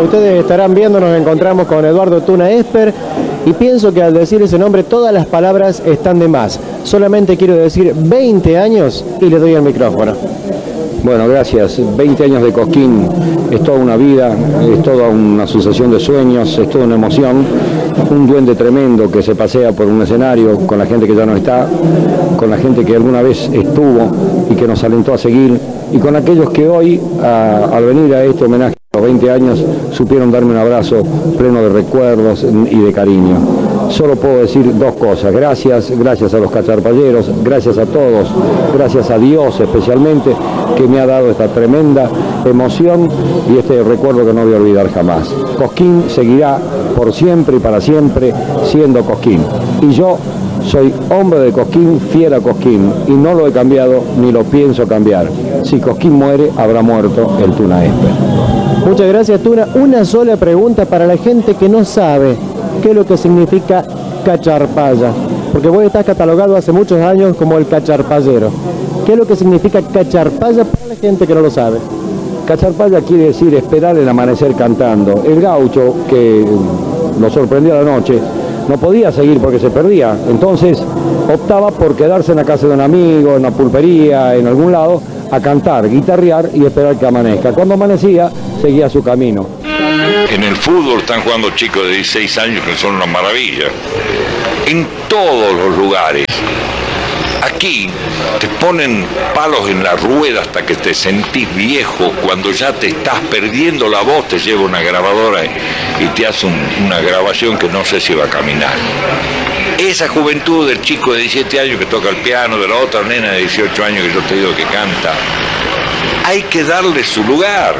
ustedes estarán viendo, nos encontramos con Eduardo Tuna Esper y pienso que al decir ese nombre todas las palabras están de más. Solamente quiero decir 20 años y le doy el micrófono. Bueno, gracias. 20 años de Cosquín es toda una vida, es toda una sucesión de sueños, es toda una emoción. Un duende tremendo que se pasea por un escenario con la gente que ya no está, con la gente que alguna vez estuvo y que nos alentó a seguir, y con aquellos que hoy, al venir a este homenaje a los 20 años, supieron darme un abrazo pleno de recuerdos y de cariño. Solo puedo decir dos cosas: gracias a los cacharpayeros, gracias a todos, gracias a Dios especialmente, que me ha dado esta tremenda emoción y este recuerdo que no voy a olvidar jamás. Cosquín seguirá por siempre y para siempre siendo Cosquín. Y yo soy hombre de Cosquín, fiel a Cosquín, y no lo he cambiado ni lo pienso cambiar. Si Cosquín muere, habrá muerto el Tuna Esper. Muchas gracias, Tuna. Una sola pregunta para la gente que no sabe qué es lo que significa cacharpaya, porque vos estás catalogado hace muchos años como el cacharpayero. ¿Qué es lo que significa cacharpaya para la gente que no lo sabe? Cacharpaya quiere decir esperar el amanecer cantando. El gaucho, que lo sorprendió a la noche, no podía seguir porque se perdía, entonces optaba por quedarse en la casa de un amigo, en la pulpería, en algún lado, a cantar, guitarrear y esperar que amanezca. Cuando amanecía, seguía su camino. En el fútbol están jugando chicos de 16 años que son una maravilla. En todos los lugares. Aquí te ponen palos en la rueda hasta que te sentís viejo. Cuando ya te estás perdiendo la voz, te lleva una grabadora y te hace una grabación que no sé si va a caminar. Esa juventud del chico de 17 años que toca el piano, de la otra nena de 18 años que yo te digo que canta, hay que darle su lugar.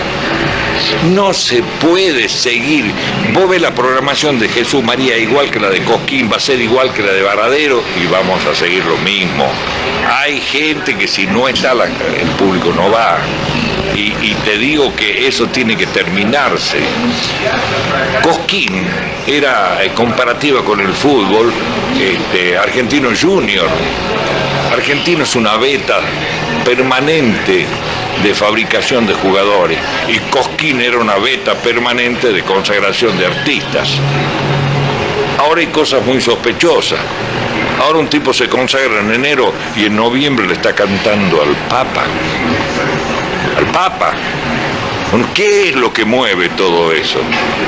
No se puede seguir. Vos ves la programación de Jesús María igual que la de Cosquín, va a ser igual que la de Varadero y vamos a seguir lo mismo. Hay gente que si no está el público no va. Y te digo que eso tiene que terminarse. Cosquín era comparativa con el fútbol, Argentino Junior. Argentino es una beta permanente de fabricación de jugadores y Cosquín era una beta permanente de consagración de artistas. Ahora hay cosas muy sospechosas. Ahora un tipo se consagra en enero y en noviembre le está cantando al Papa. Al Papa. ¿Qué es lo que mueve todo eso?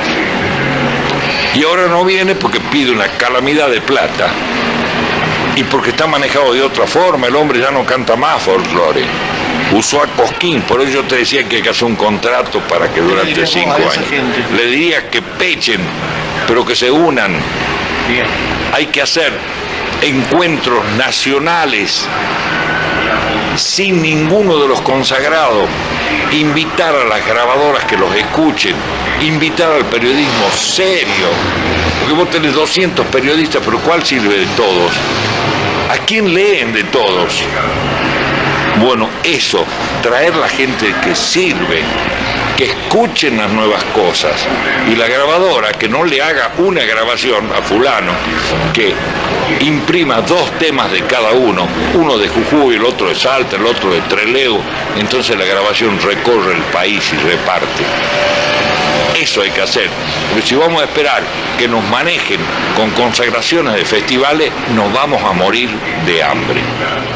Y ahora no viene porque pide una calamidad de plata y porque está manejado de otra forma. El hombre ya no canta más folclore. Usó a Cosquín, por eso yo te decía que hay que hacer un contrato para que durante 5 años. Le diría que pechen, pero que se unan. Bien. Hay que hacer encuentros nacionales sin ninguno de los consagrados, invitar a las grabadoras que los escuchen, invitar al periodismo serio, porque vos tenés 200 periodistas, pero ¿cuál sirve de todos? ¿A quién leen de todos? Bueno, eso, traer la gente que sirve, que escuchen las nuevas cosas, y la grabadora que no le haga una grabación a fulano, que imprima 2 temas de cada uno de Jujuy, el otro de Salta, el otro de Trelew, entonces la grabación recorre el país y reparte. Eso hay que hacer, porque si vamos a esperar que nos manejen con consagraciones de festivales, nos vamos a morir de hambre.